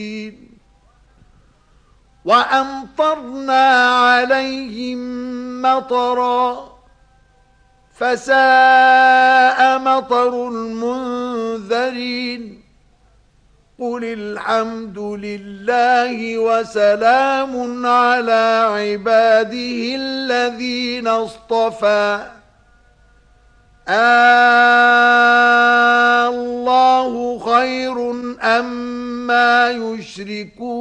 وأمطرنا عليهم مطرا فساء مطر المنذرين قل الحمد لله وسلام على عباده الذين اصطفى الله خير أما يشركون